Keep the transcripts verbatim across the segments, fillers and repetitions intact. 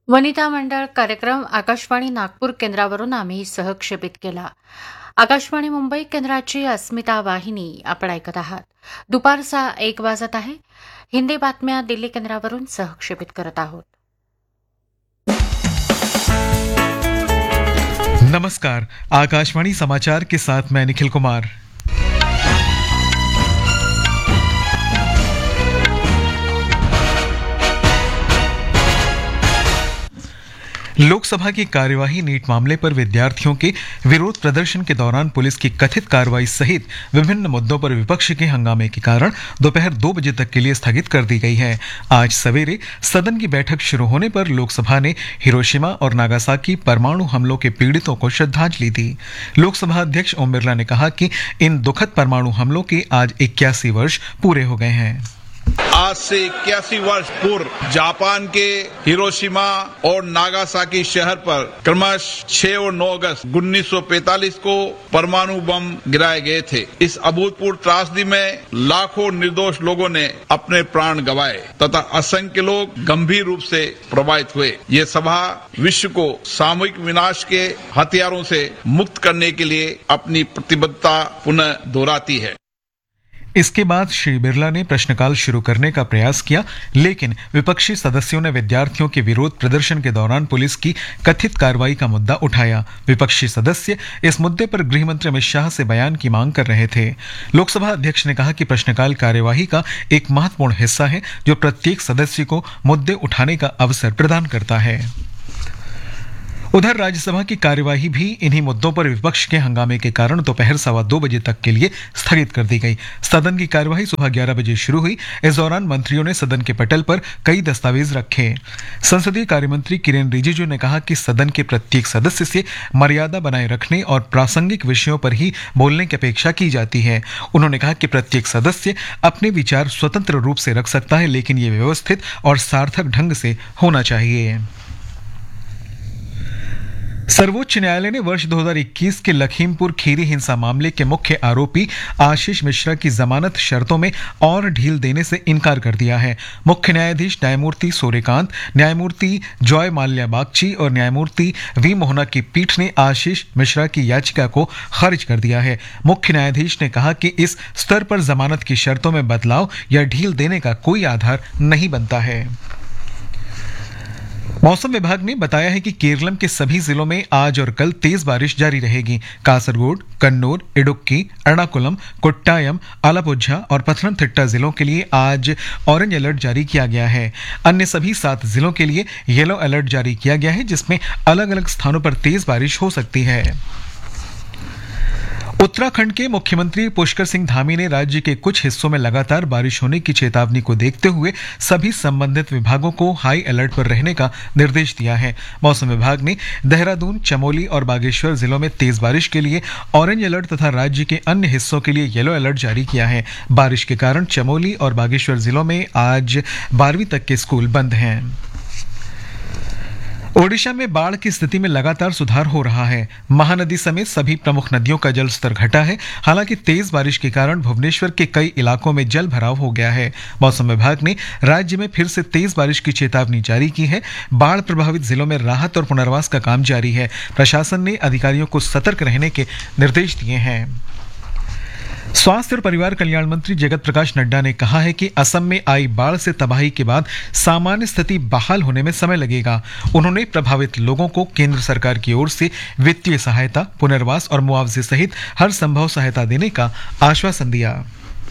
वनिता मंडळ कार्यक्रम आकाशवाणी नागपूर केंद्रावरून आम्ही सहक्षेपित केला. आकाशवाणी मुंबई केंद्राची अस्मिता वाहिनी आपण ऐकत आहात. दुपारचा एक वाजत आहे. हिंदी बातम्या दिल्ली केंद्रावरून सहक्षेपित करत आहोत. नमस्कार, आकाशवाणी समाचार के साथ मैं निखिल कुमार. लोकसभा की कार्यवाही नीट मामले पर विद्यार्थियों के विरोध प्रदर्शन के दौरान पुलिस की कथित कार्रवाई सहित विभिन्न मुद्दों पर विपक्ष के हंगामे के कारण दोपहर दो बजे तक के लिए स्थगित कर दी गई है. आज सवेरे सदन की बैठक शुरू होने पर लोकसभा ने हिरोशिमा और नागासाकी परमाणु हमलों के पीड़ितों को श्रद्धांजलि दी. लोकसभा अध्यक्ष ओम बिरला ने कहा कि इन दुखद परमाणु हमलों के आज इक्यासी वर्ष पूरे हो गए हैं. आज से इक्यासी वर्ष पूर्व जापान के हिरोशिमा और नागासाकी शहर पर क्रमशः छह और नौ अगस्त उन्नीस सौ पैंतालीस को परमाणु बम गिराए गए थे. इस अभूतपूर्व त्रासदी में लाखों निर्दोष लोगों ने अपने प्राण गंवाए तथा असंख्य लोग गंभीर रूप से प्रभावित हुए. ये सभा विश्व को सामूहिक विनाश के हथियारों से मुक्त करने के लिए अपनी प्रतिबद्धता पुनः दोहराती है. इसके बाद श्री बिरला ने प्रश्नकाल शुरू करने का प्रयास किया, लेकिन विपक्षी सदस्यों ने विद्यार्थियों के विरोध प्रदर्शन के दौरान पुलिस की कथित कार्रवाई का मुद्दा उठाया. विपक्षी सदस्य इस मुद्दे पर गृह मंत्री अमित शाह से बयान की मांग कर रहे थे. लोकसभा अध्यक्ष ने कहा कि प्रश्नकाल कार्यवाही का एक महत्वपूर्ण हिस्सा है जो प्रत्येक सदस्य को मुद्दे उठाने का अवसर प्रदान करता है. उधर राज्यसभा की कार्यवाही भी इन्हीं मुद्दों पर विपक्ष के हंगामे के कारण दोपहर सवा दो बजे तक के लिए स्थगित कर दी गई. सदन की कार्यवाही सुबह ग्यारह बजे शुरू हुई. इस दौरान मंत्रियों ने सदन के पटल पर कई दस्तावेज रखे. संसदीय कार्यमंत्री किरेन रिजिजू ने कहा कि सदन के प्रत्येक सदस्य से मर्यादा बनाए रखने और प्रासंगिक विषयों पर ही बोलने की अपेक्षा की जाती है. उन्होंने कहा कि प्रत्येक सदस्य अपने विचार स्वतंत्र रूप से रख सकता है, लेकिन ये व्यवस्थित और सार्थक ढंग से होना चाहिए. सर्वोच्च न्यायालय ने वर्ष दो हज़ार इक्कीस के लखीमपुर खीरी हिंसा मामले के मुख्य आरोपी आशीष मिश्रा की जमानत शर्तों में और ढील देने से इनकार कर दिया है. मुख्य न्यायाधीश न्यायमूर्ति सूर्यकांत, न्यायमूर्ति जॉय माल्या बागची और न्यायमूर्ति वी मोहना की पीठ ने आशीष मिश्रा की याचिका को खारिज कर दिया है. मुख्य न्यायाधीश ने कहा कि इस स्तर पर जमानत की शर्तों में बदलाव या ढील देने का कोई आधार नहीं बनता है. मौसम विभाग ने बताया है कि केरलम के सभी जिलों में आज और कल तेज बारिश जारी रहेगी. कासरगोड, कन्नूर, इडुक्की, एर्नाकुलम, कोट्टायम, आलापुझा और पथनमथिट्टा जिलों के लिए आज ऑरेंज अलर्ट जारी किया गया है. अन्य सभी सात जिलों के लिए येलो अलर्ट जारी किया गया है, जिसमें अलग अलग स्थानों पर तेज बारिश हो सकती है. उत्तराखंड के मुख्यमंत्री पुष्कर सिंह धामी ने राज्य के कुछ हिस्सों में लगातार बारिश होने की चेतावनी को देखते हुए सभी संबंधित विभागों को हाई अलर्ट पर रहने का निर्देश दिया है. मौसम विभाग ने देहरादून, चमोली और बागेश्वर जिलों में तेज बारिश के लिए ऑरेंज अलर्ट तथा राज्य के अन्य हिस्सों के लिए येलो अलर्ट जारी किया है. बारिश के कारण चमोली और बागेश्वर जिलों में आज बारहवीं तक के स्कूल बंद हैं. ओडिशा में बाढ़ की स्थिति में लगातार सुधार हो रहा है. महानदी समेत सभी प्रमुख नदियों का जलस्तर घटा है. हालांकि तेज बारिश के कारण भुवनेश्वर के कई इलाकों में जल भराव हो गया है. मौसम विभाग ने राज्य में फिर से तेज बारिश की चेतावनी जारी की है. बाढ़ प्रभावित जिलों में राहत और पुनर्वास का काम जारी है. प्रशासन ने अधिकारियों को सतर्क रहने के निर्देश दिए हैं. स्वास्थ्य और परिवार कल्याण मंत्री जगत प्रकाश नड्डा ने कहा है कि असम में आई बाढ़ से तबाही के बाद सामान्य स्थिति बहाल होने में समय लगेगा. उन्होंने प्रभावित लोगों को केंद्र सरकार की ओर से वित्तीय सहायता, पुनर्वास और मुआवजे सहित हर संभव सहायता देने का आश्वासन दिया.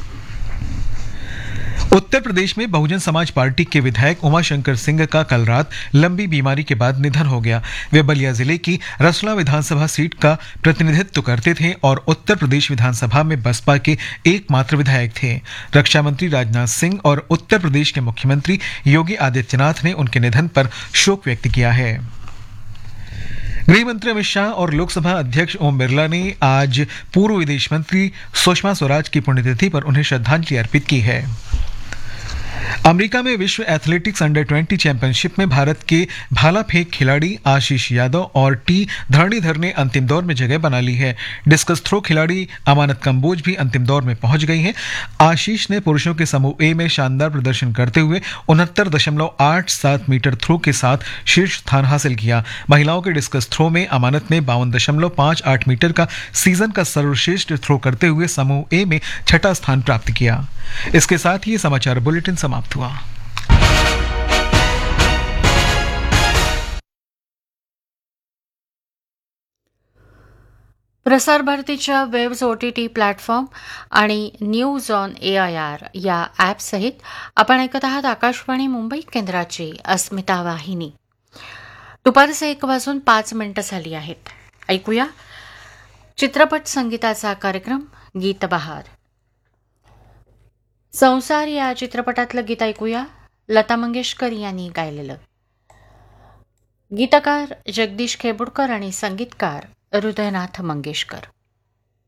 उत्तर प्रदेश में बहुजन समाज पार्टी के विधायक उमाशंकर सिंह का कल रात लंबी बीमारी के बाद निधन हो गया. वे बलिया जिले की रसला विधानसभा सीट का प्रतिनिधित्व करते थे और उत्तर प्रदेश विधानसभा में बसपा के एकमात्र विधायक थे. रक्षा मंत्री राजनाथ सिंह और उत्तर प्रदेश के मुख्यमंत्री योगी आदित्यनाथ ने उनके निधन पर शोक व्यक्त किया है. गृह मंत्री अमित शाह और लोकसभा अध्यक्ष ओम बिरला ने आज पूर्व विदेश मंत्री सुषमा स्वराज की पुण्यतिथि पर उन्हें श्रद्धांजलि अर्पित की है. अमेरिका में विश्व एथलेटिक्स अंडर ट्वेंटी चैंपियनशिप में भारत के भाला फेंक खिलाड़ी आशीष यादव और टी धरणीधर ने अंतिम दौर में जगह बना ली है। डिस्कस थ्रो खिलाड़ी अमानत कंबोज भी अंतिम दौर में पहुंच गई हैं। आशीष ने पुरुषों के समूह ए में शानदार प्रदर्शन करते हुए उनहत्तर दशमलव आठ सात मीटर थ्रो के साथ शीर्ष स्थान हासिल किया। महिलाओं के डिस्कस थ्रो में अमानत ने बावन दशमलव पांच आठ मीटर का सीजन का सर्वश्रेष्ठ थ्रो करते हुए समूह ए में छठा स्थान प्राप्त किया। इसके साथ ही समाचार बुलेटिन समाप्त हुआ। प्रसार भारतीच्या webs O T T platform आणि news on A I R या ॲपसहित आपण ऐकत आहात आकाशवाणी मुंबई केंद्राची अस्मिता वाहिनी. दुपारचे एक वाजून पाच मिनिटं झाली आहेत. ऐकूया चित्रपट संगीताचा कार्यक्रम गीतबहार. संसार या चित्रपटातलं गीत ऐकूया, लता मंगेशकर यांनी गायलेलं. गीतकार जगदीश खेबुडकर आणि संगीतकार हृदयनाथ मंगेशकर.